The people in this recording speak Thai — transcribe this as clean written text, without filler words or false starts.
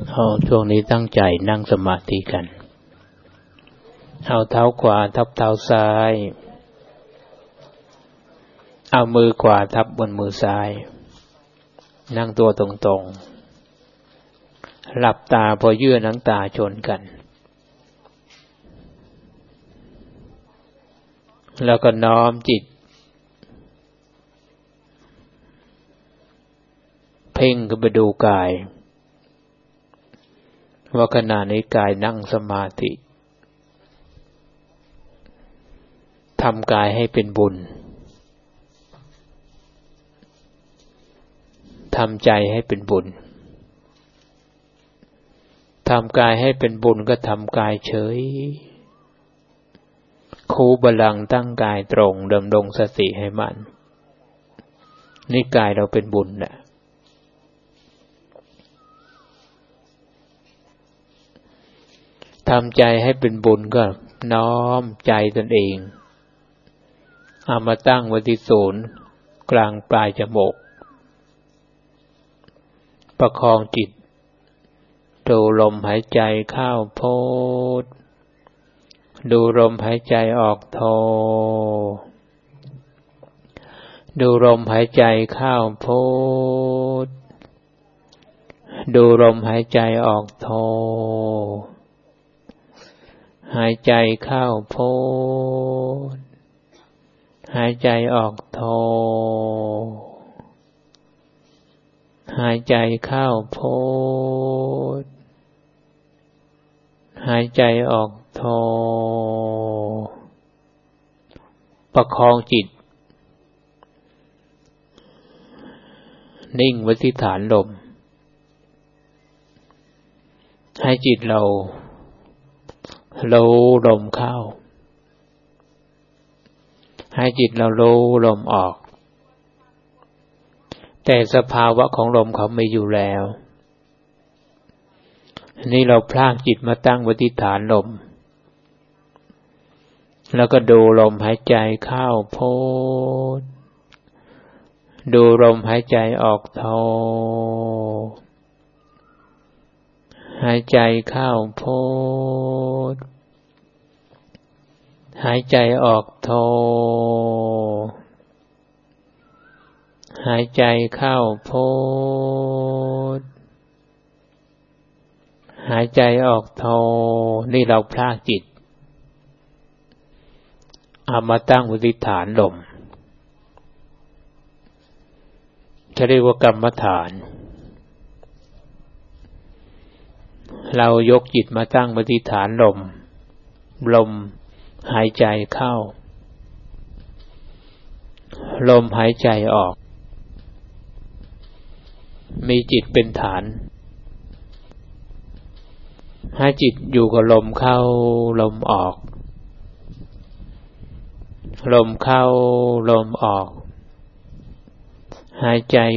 ช่วงนี้ตั้งใจนั่งสมาธิกันเอาเท้าขวาทับเท้าซ้ายเอามือขวาทับบนมือซ้ายนั่งตัวตรงๆหลับตาพอเยื่อหนังตาชนกันแล้วก็น้อมจิตเพ่งขึ้นไปดูกายว่าขณะนี้กายนั่งสมาธิทำกายให้เป็นบุญทำใจให้เป็นบุญทำกายให้เป็นบุญก็ทำกายเฉยคูบาลังก์ตั้งกายตรงดำรงสติให้มั่นนี่กายเราเป็นบุญนะทำใจให้เป็นบุญก็น้อมใจตนเองเอามาตั้งไว้ที่ศูนย์กลางปลายจมูกประคองจิตดูลมหายใจเข้าโพธดูลมหายใจออกโทดูลมหายใจเข้าโพธดูลมหายใจออกโทหายใจเข้าโพธหายใจออกโทหายใจเข้าโพธหายใจออกโทประคองจิตนิ่งไว้ที่ฐานลมให้จิตเรารู้ลมเข้าให้จิตเรารู้ลมออกแต่สภาวะของลมเขาไม่อยู่แล้วนี่เราพลากจิตมาตั้งไว้ที่ฐานลมแล้วก็ดูลมหายใจเข้าโพธดูลมหายใจออกโทหายใจเข้าโพธหายใจออกโทหายใจเข้าโพธหายใจออกโทนี่เราพลากจิตเอามาตั้งไว้ที่ฐานลมจะเรียกว่ากรรมฐานเรายกจิตมาตั้งไว้ที่ฐานลมลมหายใจเข้าลมหายใจออกมีจิตเป็นฐานให้จิตอยู่กับลมเข้าลมออกลมเข้าลมออกหายใจ